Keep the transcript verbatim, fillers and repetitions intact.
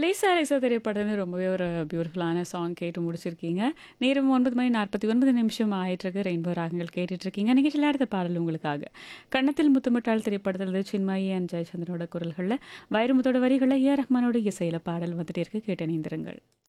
லேசா லேசா திரைப்படம்னு ரொம்பவே ஒரு பியூட்டிஃபுல்லான சாங் கேட்டு முடிச்சிருக்கீங்க. நேரம் ஒன்பது மணி நாற்பத்தி ஒன்பது நிமிஷம் ஆயிட்டிருக்கு. ரெயின்போ ராகங்கள் கேட்டுட்ருக்கீங்க. நிகழ்ச்சியில அடுத்த பாடல் உங்களுக்காக. கன்னத்தில் முத்தமிட்டால் திரைப்படத்திலிருந்து சின்மயி அண்ட் ஜெயச்சந்திரனோட குரல்கள்ல, வைரமுத்தோட வரிகள்ல ஏ ஆர் ரஹ்மானோட இசையில பாடல் வந்துட்டே இருக்கு. கேட்டு இணைந்திருங்கள்.